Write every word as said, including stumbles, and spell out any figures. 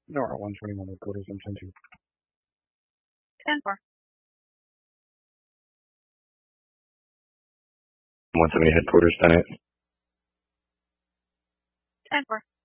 Nora one twenty-one headquarters, I'm ten two. ten four. one seventy headquarters, ten eight. ten four.